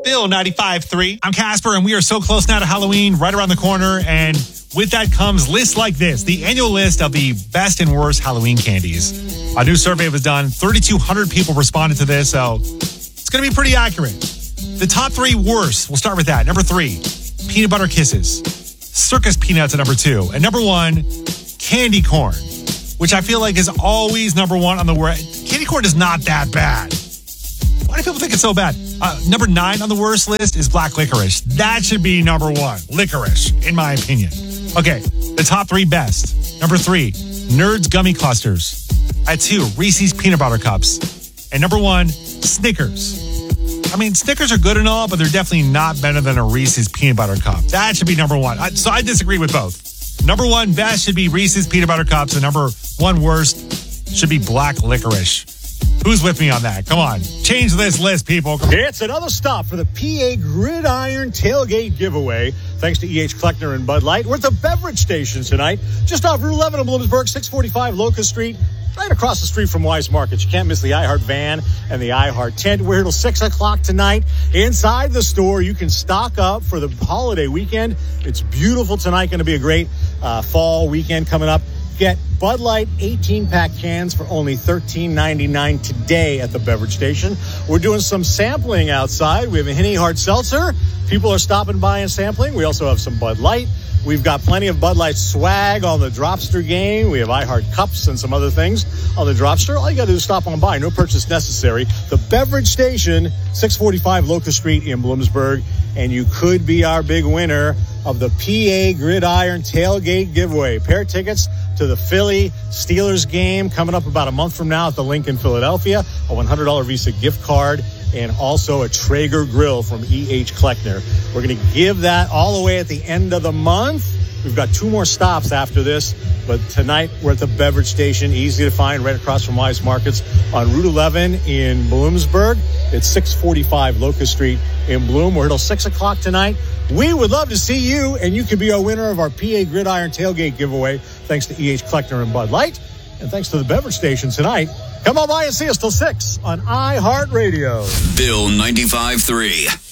Bill 95.3. I'm Casper, and we are so close now to Halloween, right around the corner. And with that comes lists like this, the annual list of the best and worst Halloween candies. A new survey was done. 3,200 people responded to this, so it's going to be pretty accurate. The top 3 worst, we'll start with that. Number 3, peanut butter kisses. Circus peanuts at number 2. And number 1, candy corn, which I feel like is always number 1 on the worst. Candy corn is not that bad. Why do people think it's so bad? Number 9 on the worst list is black licorice. That should be number 1, licorice, in my opinion. Okay, the top 3 best. Number 3, Nerds gummy clusters. At 2, Reese's peanut butter cups. And number 1, Snickers. I mean, Snickers are good and all, but they're definitely not better than a Reese's peanut butter cup. That should be number 1. So I disagree with both. Number 1 best should be Reese's peanut butter cups, and number 1 worst should be black licorice. Who's with me on that? Come on. Change this list, people. It's another stop for the PA Gridiron Tailgate Giveaway. Thanks to E.H. Kleckner and Bud Light. We're at the beverage station tonight, just off Route 11 in Bloomsburg, 645 Locust Street, right across the street from Wise Markets. You can't miss the iHeart van and the iHeart tent. We're here till 6 o'clock tonight. Inside the store, you can stock up for the holiday weekend. It's beautiful tonight. Going to be a great fall weekend coming up. Get Bud Light 18-pack cans for only $13.99 today at the beverage station. We're doing some sampling outside. We have a Henny Hard Seltzer. People are stopping by and sampling. We also have some Bud Light. We've got plenty of Bud Light swag on the Dropster game. We have iHeart cups and some other things on the Dropster. All you got to do is stop on by. No purchase necessary. The beverage station, 645 Locust Street in Bloomsburg. And you could be our big winner of the PA Gridiron Tailgate Giveaway. Pair tickets to the Philly Steelers game coming up about a month from now at the Lincoln, Philadelphia. A $100 Visa gift card and also a Traeger grill from E.H. Kleckner. We're going to give that all the way at the end of the month. We've got 2 more stops after this, but tonight we're at the beverage station, easy to find right across from Wise Markets on Route 11 in Bloomsburg. It's 645 Locust Street in Bloom. We're here till 6 o'clock tonight. We would love to see you, and you could be our winner of our PA Gridiron Tailgate Giveaway, thanks to E.H. Kleckner and Bud Light, and thanks to the beverage station tonight. Come on by and see us till 6 on iHeartRadio. Bill 95.3.